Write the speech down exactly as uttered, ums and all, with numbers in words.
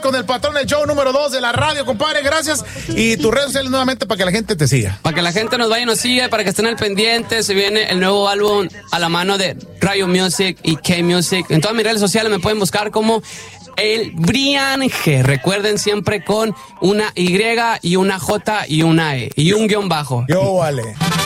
con el patrón del show número dos de la radio, compadre. Gracias. Y tus redes sociales nuevamente para que la gente te siga. Para que la gente nos vaya y nos siga, para que estén al pendiente. Se viene el nuevo álbum a la mano de Radio Music y K-Music. En todas mis redes sociales me pueden buscar como El Brianje. Recuerden siempre con una Y y una J y una E y un guión bajo. Yo vale.